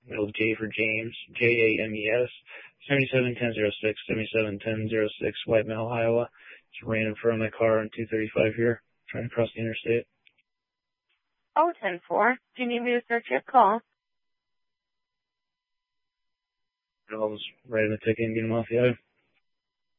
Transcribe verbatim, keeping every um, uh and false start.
middle J for James, J A M E S, seventy-seven ten oh six, seventy-seven ten oh six, White Mill, Iowa. Just ran in front of my car on two thirty-five here, trying to cross the interstate. Oh, ten four. Do you need me to search your call? I'll just write him a ticket and get him off the island.